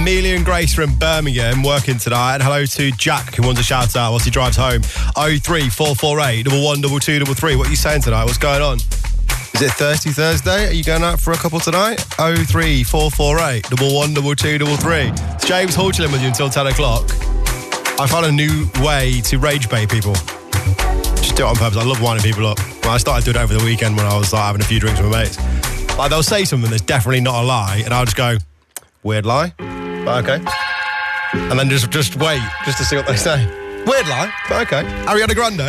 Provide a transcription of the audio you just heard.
Amelia and Grace from Birmingham working tonight. And hello to Jack, who wants a shout out whilst he drives home. 03448 112233. What are you saying tonight? What's going on? Is it Thirsty Thursday? Are you going out for a couple tonight? 03448 112233. It's James Hawchilin with you until 10 o'clock. I found a new way to rage bait people. Just do it on purpose. I love winding people up. Well, I started doing it over the weekend when I was having a few drinks with my mates. Like, they'll say something that's definitely not a lie, and I'll just go, weird lie? Okay. And then just wait, just to see what they say. Weird lie? Okay. Ariana Grande?